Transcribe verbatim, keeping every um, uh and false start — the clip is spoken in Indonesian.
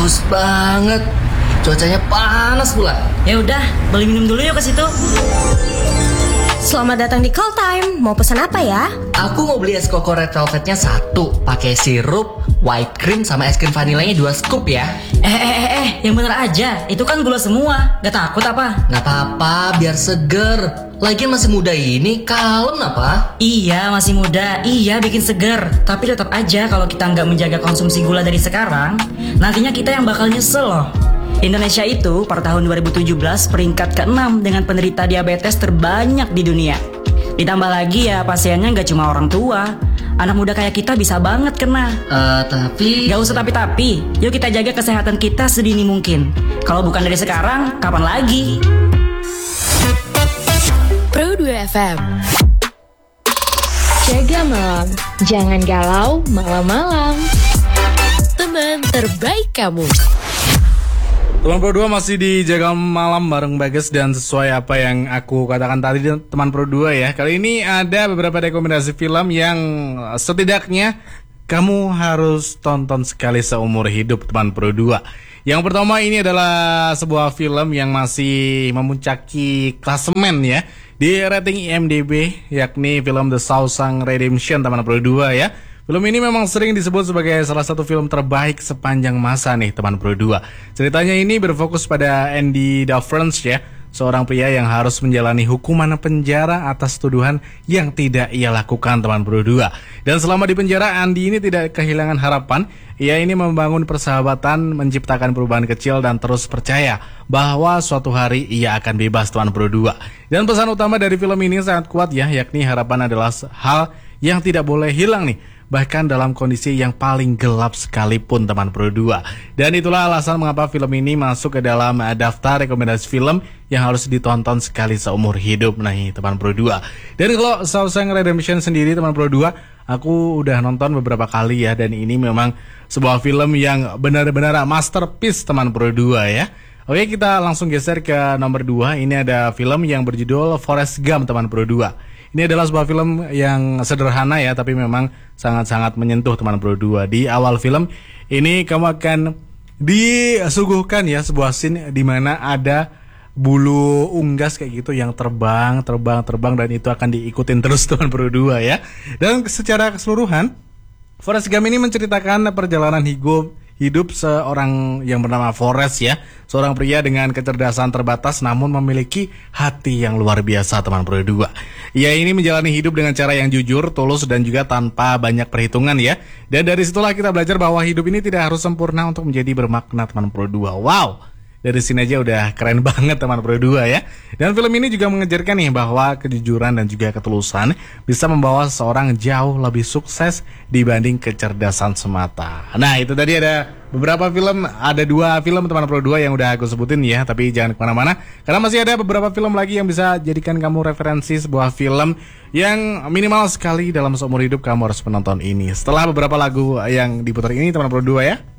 haus banget. Cuacanya panas pula. Ya udah, beli minum dulu yuk ke situ. Selamat datang di Call Time. Mau pesan apa ya? Aku mau beli es koko red velvetnya satu, pakai sirup, white cream sama es krim vanilanya dua scoop ya. Eh eh eh eh, yang bener aja. Itu kan gula semua. Gak takut apa? Gak apa-apa, biar seger. Lagian masih muda ini, kalem apa? Iya, masih muda. Iya, bikin seger. Tapi tetap aja kalau kita nggak menjaga konsumsi gula dari sekarang, nantinya kita yang bakal nyesel loh. Indonesia itu per tahun dua ribu tujuh belas peringkat keenam dengan penderita diabetes terbanyak di dunia. Ditambah lagi ya pasiennya nggak cuma orang tua, anak muda kayak kita bisa banget kena. Uh, tapi... Gak usah tapi-tapi, yuk kita jaga kesehatan kita sedini mungkin. Kalau bukan dari sekarang, kapan lagi? Pro dua F M. Jaga malam, jangan galau malam-malam. Teman terbaik kamu. Teman Pro dua masih di Jaga Malam bareng Bagas, dan sesuai apa yang aku katakan tadi teman Pro dua ya. Kali ini ada beberapa rekomendasi film yang setidaknya kamu harus tonton sekali seumur hidup teman Pro dua. Yang pertama ini adalah sebuah film yang masih memuncaki klasemen ya di rating I M D B, yakni film The Shawshank Redemption teman Pro dua ya. Film ini memang sering disebut sebagai salah satu film terbaik sepanjang masa nih teman Pro dua. Ceritanya ini berfokus pada Andy Dufresne ya, seorang pria yang harus menjalani hukuman penjara atas tuduhan yang tidak ia lakukan teman Pro dua. Dan selama di penjara, Andy ini tidak kehilangan harapan. Ia ini membangun persahabatan, menciptakan perubahan kecil dan terus percaya bahwa suatu hari ia akan bebas teman Pro dua. Dan pesan utama dari film ini sangat kuat ya, yakni harapan adalah hal yang tidak boleh hilang nih, bahkan dalam kondisi yang paling gelap sekalipun teman Pro dua. Dan itulah alasan mengapa film ini masuk ke dalam daftar rekomendasi film yang harus ditonton sekali seumur hidup nih teman Pro dua. Dan kalau Shawshank Redemption sendiri teman Pro dua, aku udah nonton beberapa kali ya, dan ini memang sebuah film yang benar-benar masterpiece teman Pro dua ya. Oke, kita langsung geser ke nomor dua. Ini ada film yang berjudul Forrest Gump teman Pro dua. Ini adalah sebuah film yang sederhana ya, tapi memang sangat-sangat menyentuh teman Pro dua. Di awal film ini kamu akan disuguhkan ya sebuah scene di mana ada bulu unggas kayak gitu yang terbang, terbang, terbang, dan itu akan diikutin terus teman Pro dua ya. Dan secara keseluruhan, Forrest Gump ini menceritakan perjalanan hidup Hidup seorang yang bernama Forrest ya, seorang pria dengan kecerdasan terbatas namun memiliki hati yang luar biasa teman Pro dua. Ia ini menjalani hidup dengan cara yang jujur, tulus, dan juga tanpa banyak perhitungan ya. Dan dari situlah kita belajar bahwa hidup ini tidak harus sempurna untuk menjadi bermakna teman Pro dua. Wow, dari sini aja udah keren banget teman Pro dua ya. Dan film ini juga mengajarkan nih bahwa kejujuran dan juga ketulusan bisa membawa seseorang jauh lebih sukses dibanding kecerdasan semata. Nah, itu tadi ada beberapa film, ada dua film teman Pro dua yang udah aku sebutin ya. Tapi jangan kemana-mana, karena masih ada beberapa film lagi yang bisa jadikan kamu referensi sebuah film yang minimal sekali dalam seumur hidup kamu harus menonton ini. Setelah beberapa lagu yang diputar ini teman Pro dua ya.